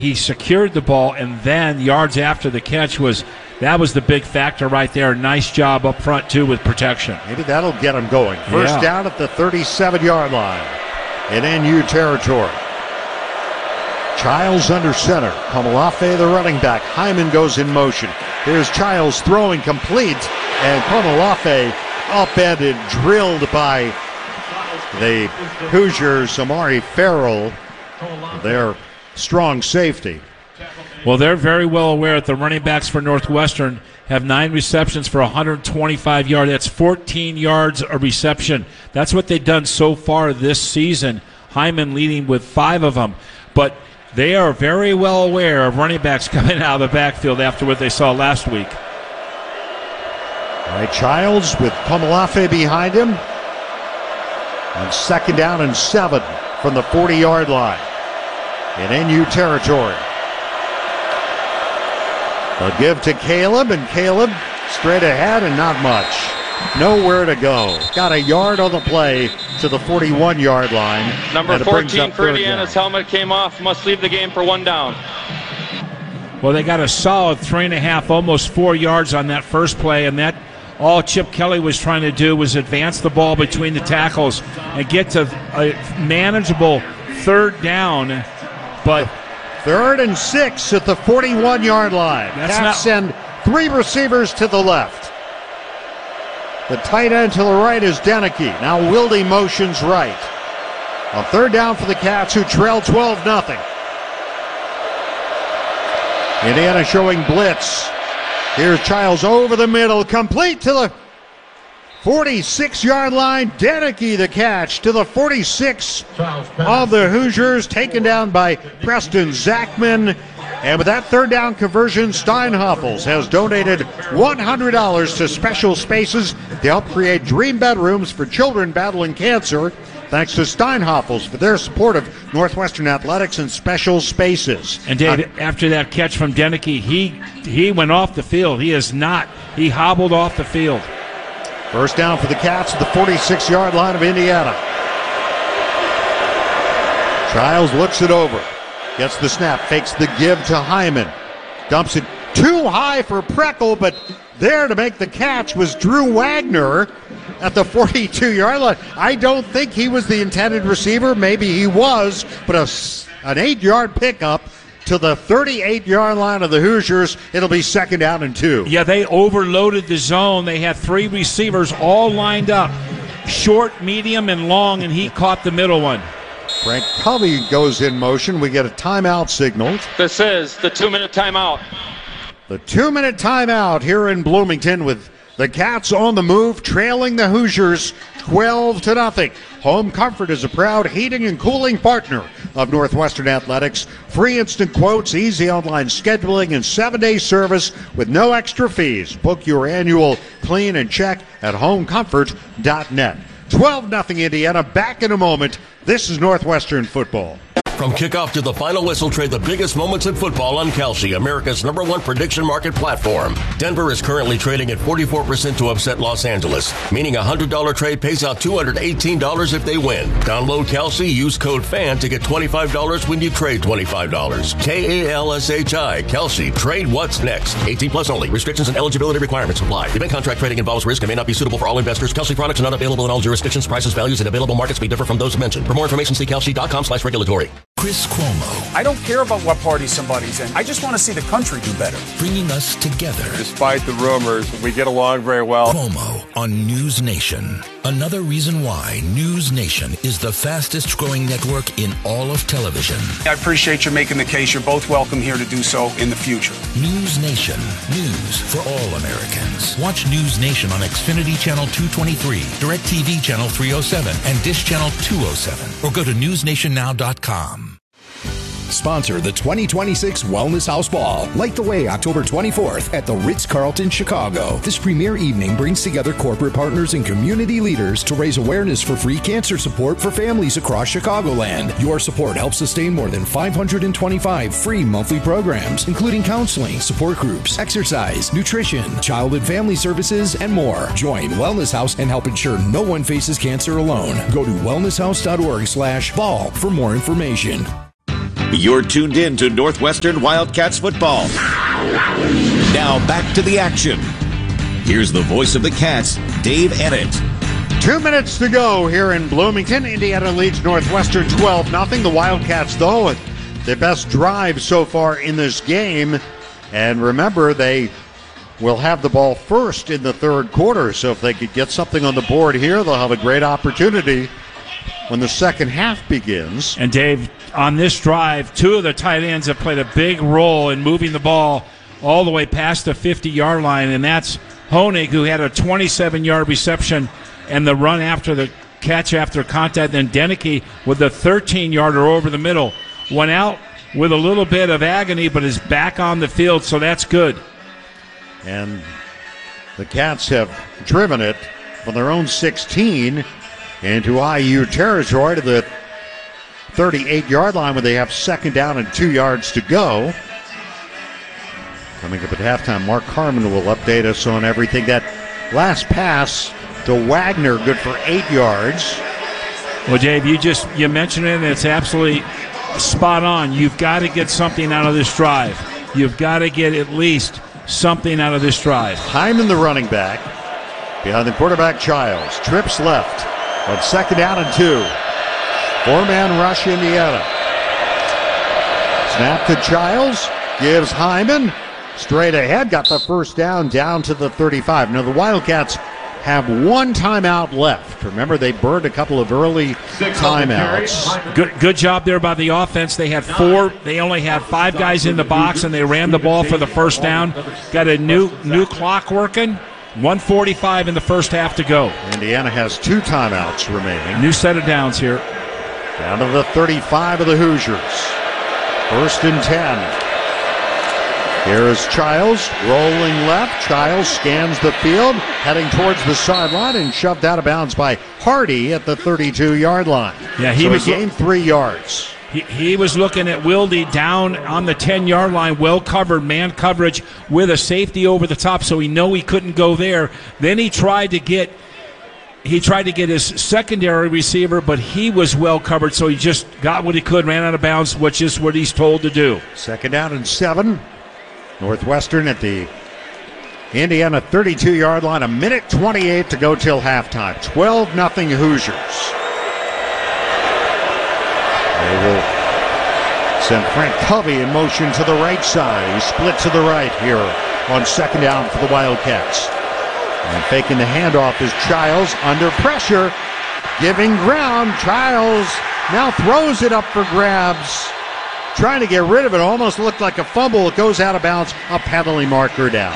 He secured the ball, and then yards after the catch was the big factor right there. Nice job up front, too, with protection. Maybe that'll get him going. First down at the 37-yard line in NU territory. Childs under center. Komolafe, the running back. Hyman goes in motion. Here's Childs throwing complete, and Komolafe upended, drilled by the Hoosiers. Amari Farrell, their strong safety. Well, they're very well aware that the running backs for Northwestern have 9 receptions for 125 yards. That's 14 yards a reception. That's what they've done so far this season. Hyman leading with 5 of them. But they are very well aware of running backs coming out of the backfield after what they saw last week. All right, Childs with Komolafe behind him. On second down and 7 from the 40-yard line in NU territory. They'll give to Caleb, and Caleb straight ahead and not much. Nowhere to go. Got a yard on the play to the 41-yard line. Number 14 for Indiana's helmet came off. Must leave the game for 1 down. Well, they got a solid 3.5, almost 4 yards on that first play, and that all Chip Kelly was trying to do was advance the ball between the tackles and get to a manageable third down. But 3rd and 6 at the 41-yard line. Cats send 3 receivers to the left. The tight end to the right is Deneke. Now Wilde motions right. On 3rd down for the Cats, who trail 12-0. Indiana showing blitz. Here's Childs over the middle, complete to the 46-yard line. Deneke the catch to the 46 of the Hoosiers, taken down by Preston Zachman. And with that 3rd down conversion, Steinhoffels has donated $100 to Special Spaces to help create dream bedrooms for children battling cancer. Thanks to Steinhoffels for their support of Northwestern Athletics and Special Spaces. And Dave, after that catch from Deneke, he went off the field. He hobbled off the field. First down for the Cats at the 46-yard line of Indiana. Childs looks it over. Gets the snap, fakes the give to Hyman. Dumps it too high for Preckle, but there to make the catch was Drew Wagner at the 42-yard line. I don't think he was the intended receiver. Maybe he was, but an 8-yard pickup to the 38-yard line of the Hoosiers. It'll be 2nd down and 2. Yeah, they overloaded the zone. They had 3 receivers all lined up, short, medium, and long, and he caught the middle one. Frank Covey goes in motion. We get a timeout signaled. This is the 2-minute timeout. The 2-minute timeout here in Bloomington with the Cats on the move, trailing the Hoosiers 12-0. Home Comfort is a proud heating and cooling partner of Northwestern Athletics. Free instant quotes, easy online scheduling, and 7-day service with no extra fees. Book your annual clean and check at homecomfort.net. 12-0 Indiana. Back in a moment. This is Northwestern football. From kickoff to the final whistle, trade the biggest moments in football on Kalshi, America's #1 prediction market platform. Denver is currently trading at 44% to upset Los Angeles, meaning a $100 trade pays out $218 if they win. Download Kalshi, use code FAN to get $25 when you trade $25. KALSHI, Kalshi, trade what's next. 18 plus only. Restrictions and eligibility requirements apply. Event contract trading involves risk and may not be suitable for all investors. Kalshi products are not available in all jurisdictions. Prices, values, and available markets may differ from those mentioned. For more information, see kalshi.com/regulatory. Chris Cuomo. I don't care about what party somebody's in. I just want to see the country do better. Bringing us together. Despite the rumors, we get along very well. Cuomo on News Nation. Another reason why News Nation is the fastest growing network in all of television. I appreciate you making the case. You're both welcome here to do so in the future. News Nation. News for all Americans. Watch News Nation on Xfinity Channel 223, DirecTV Channel 307, and Dish Channel 207. Or go to newsnationnow.com. Sponsor the 2026 Wellness House Ball. Light the way October 24th at the Ritz-Carlton, Chicago. This premier evening brings together corporate partners and community leaders to raise awareness for free cancer support for families across Chicagoland. Your support helps sustain more than 525 free monthly programs, including counseling, support groups, exercise, nutrition, child and family services, and more. Join Wellness House and help ensure no one faces cancer alone. Go to wellnesshouse.org/ball for more information. You're tuned in to Northwestern Wildcats football. Now back to the action. Here's the voice of the Cats, Dave Ennett. 2 minutes to go here in Bloomington. Indiana leads Northwestern 12-0. The Wildcats, though, their best drive so far in this game. And remember, they will have the ball first in the third quarter. So if they could get something on the board here, they'll have a great opportunity when the second half begins. And Dave, on this drive, two of the tight ends have played a big role in moving the ball all the way past the 50-yard line, and that's Honig, who had a 27-yard reception and the run after the catch after contact, then Deneke with the 13-yarder over the middle. Went out with a little bit of agony, but is back on the field, so that's good. And the Cats have driven it from their own 16 into IU territory to the 38-yard line where they have second down and 2 yards to go. Coming up at halftime, Mark Harmon will update us on everything. That last pass to Wagner, good for 8 yards. Well, Dave, you mentioned it, and it's absolutely spot on. You've got to get something out of this drive. You've got to get at least something out of this drive. Hyman, the running back, behind the quarterback Childs. Trips left on second down and 2. 4-man rush, Indiana. Snap to Childs, gives Hyman straight ahead, got the first down to the 35. Now the Wildcats have one timeout left. Remember, they burned a couple of early timeouts. Good job there by the offense. They had 4. They only had 5 guys in the box, and they ran the ball for the first down. Got a new clock working. 1:45 in the first half to go. Indiana has 2 timeouts remaining. New set of downs here. Down to the 35 of the Hoosiers. 1st and 10. Here is Childs, rolling left. Childs scans the field, heading towards the sideline, and shoved out of bounds by Hardy at the 32-yard line. Yeah, he gained 3 yards. He was looking at Wilde down on the 10-yard line, well covered, man coverage with a safety over the top, so he knew he couldn't go there. Then he tried to get his secondary receiver, but he was well covered, so he just got what he could, ran out of bounds, which is what he's told to do. Second down and 7. Northwestern at the Indiana 32-yard line. 1:28 to go till halftime. 12-0 Hoosiers. They will send Frank Covey in motion to the right side. He split to the right here on second down for the Wildcats. And faking the handoff is Childs under pressure, giving ground. Childs now throws it up for grabs. Trying to get rid of it. Almost looked like a fumble. It goes out of bounds. A penalty marker down.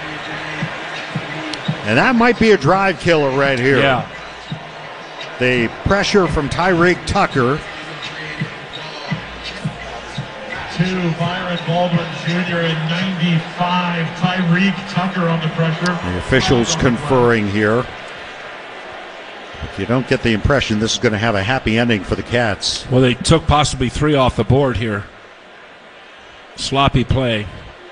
And that might be a drive killer right here. Yeah. The pressure from Tyreek Tucker. To Byron Baldwin Jr. in 95. Tyreek Tucker on the pressure. The officials conferring here. If you don't get the impression this is going to have a happy ending for the Cats. Well, they took possibly 3 off the board here. Sloppy play.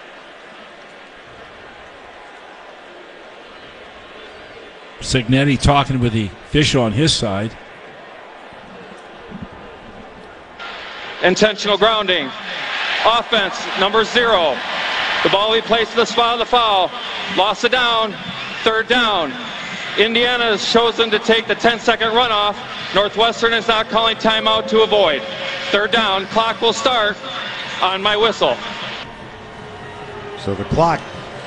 Signetti talking with the official on his side. Intentional grounding. Offense, number 0. The ball he placed to the spot of the foul. Loss of down. 3rd down. Indiana has chosen to take the 10-second runoff. Northwestern is not calling timeout to avoid. 3rd down. Clock will start on my whistle. So the clock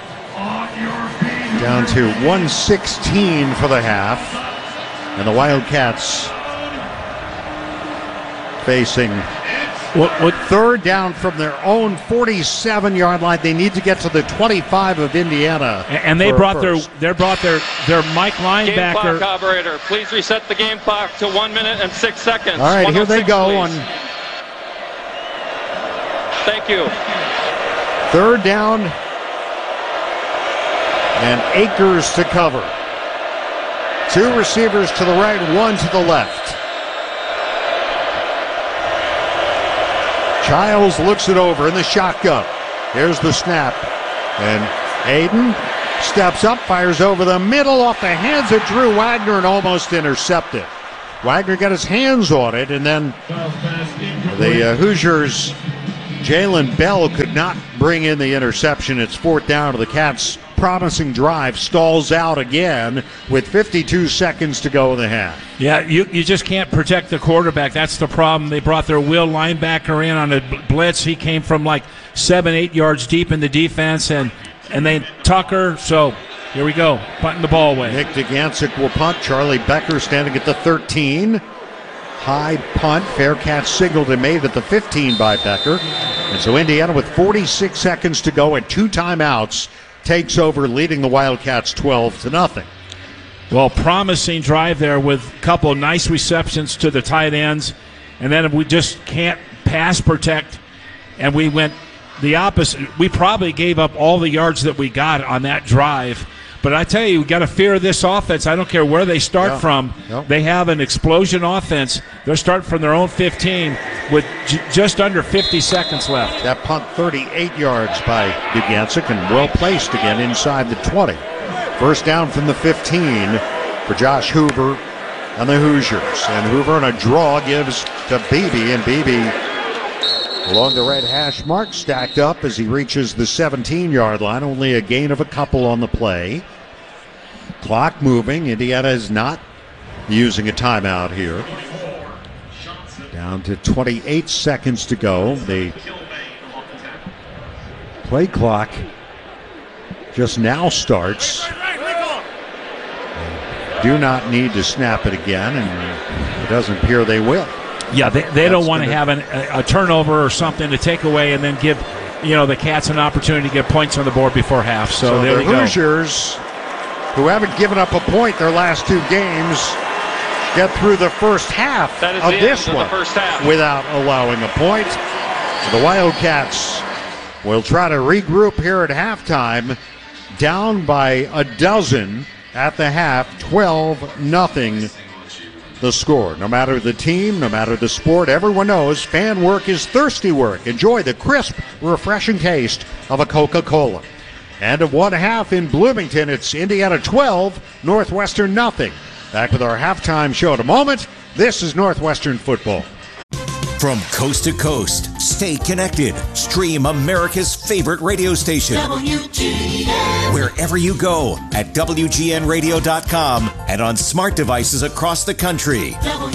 down to 1:16 for the half. And the Wildcats facing what 3rd down from their own 47-yard line. They need to get to the 25 of Indiana. And they brought their Mike linebacker. Game clock operator, please reset the game clock to 1 minute and 6 seconds. All right, here they go. Thank you. 3rd down and Akers to cover. 2 receivers to the right, 1 to the left. Childs looks it over in the shotgun. Here's the snap. And Aiden steps up, fires over the middle off the hands of Drew Wagner and almost intercepted. Wagner got his hands on it, and then The Hoosiers, Jalen Bell could not bring in the interception. It's 4th down. The Cats' promising drive stalls out again with 52 seconds to go in the half. Yeah, you just can't protect the quarterback. That's the problem. They brought their will linebacker in on a blitz. He came from like 7-8 yards deep in the defense, and then Tucker. So here we go, punting the ball away. Nick DeGancic will punt. Charlie Becker standing at the 13. High punt. Fair catch signaled and made at the 15 by Becker. And so Indiana, with 46 seconds to go and 2 timeouts, takes over, leading the Wildcats 12-0. Well, promising drive there with a couple nice receptions to the tight ends, and then we just can't pass protect, and we went the opposite. We probably gave up all the yards that we got on that drive. But I tell you, we got to fear this offense. I don't care where they start from. Yep. They have an explosion offense. They're starting from their own 15 with just under 50 seconds left. That punt 38 yards by DeGancic and well placed again inside the 20. First down from the 15 for Josh Hoover and the Hoosiers. And Hoover on a draw gives to Beebe, and Beebe along the red hash mark, stacked up as he reaches the 17-yard line. Only a gain of a couple on the play. Clock moving. Indiana is not using a timeout here. Down to 28 seconds to go. The play clock just now starts. They do not need to snap it again, and it doesn't appear they will. Yeah, they don't want to have a turnover or something to take away and then give the Cats an opportunity to get points on the board before half. So there we go. The Hoosiers, who haven't given up a point their last 2 games, get through the first half of this one without allowing a point. The Wildcats will try to regroup here at halftime, down by a dozen at the half, 12-0. The score. No matter the team, no matter the sport, everyone knows fan work is thirsty work. Enjoy the crisp, refreshing taste of a Coca-Cola. And of 1 half in Bloomington, it's Indiana 12, Northwestern 0. Back with our halftime show in a moment. This is Northwestern football. From coast to coast, stay connected. Stream America's favorite radio station. WGN. Wherever you go at WGNradio.com and on smart devices across the country.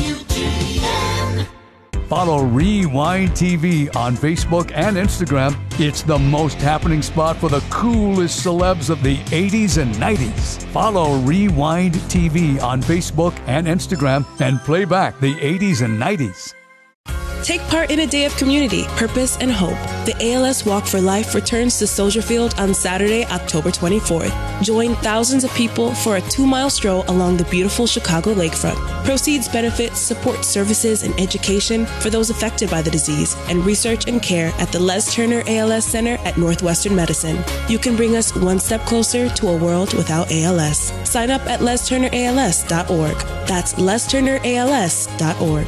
WGN. Follow Rewind TV on Facebook and Instagram. It's the most happening spot for the coolest celebs of the 80s and 90s. Follow Rewind TV on Facebook and Instagram and play back the 80s and 90s. Take part in a day of community, purpose, and hope. The ALS Walk for Life returns to Soldier Field on Saturday, October 24th. Join thousands of people for a 2-mile stroll along the beautiful Chicago lakefront. Proceeds benefit support services and education for those affected by the disease and research and care at the Les Turner ALS Center at Northwestern Medicine. You can bring us one step closer to a world without ALS. Sign up at lesturnерals.org. That's lesturnerals.org.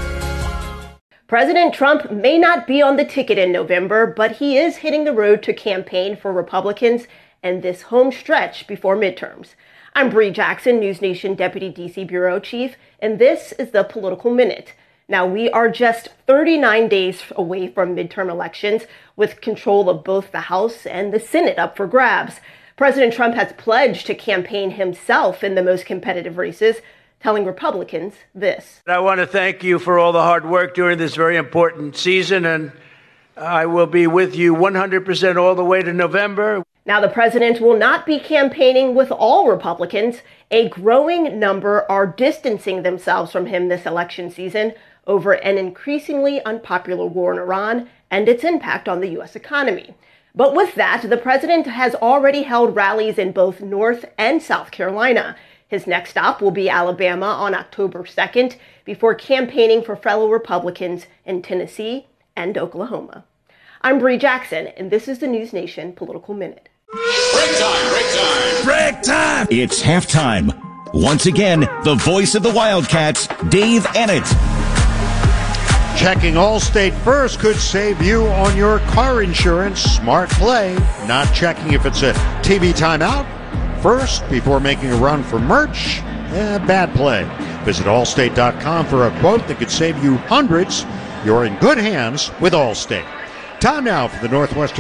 President Trump may not be on the ticket in November, but he is hitting the road to campaign for Republicans and this home stretch before midterms. I'm Bree Jackson, News Nation Deputy D.C. Bureau Chief, and this is the Political Minute. Now, we are just 39 days away from midterm elections, with control of both the House and the Senate up for grabs. President Trump has pledged to campaign himself in the most competitive races, telling Republicans this. I want to thank you for all the hard work during this very important season, and I will be with you 100% all the way to November. Now, the president will not be campaigning with all Republicans. A growing number are distancing themselves from him this election season over an increasingly unpopular war in Iran and its impact on the U.S. economy. But with that, the president has already held rallies in both North and South Carolina. His next stop will be Alabama on October 2nd before campaigning for fellow Republicans in Tennessee and Oklahoma. I'm Bree Jackson, and this is the News Nation Political Minute. Break time, break time, break time! It's halftime. Once again, the voice of the Wildcats, Dave Annett. Checking Allstate first could save you on your car insurance. Smart play. Not checking if it's a TV timeout first before making a run for merch. Bad play. Visit Allstate.com for a quote that could save you hundreds You're in good hands with Allstate. Time now for the Northwestern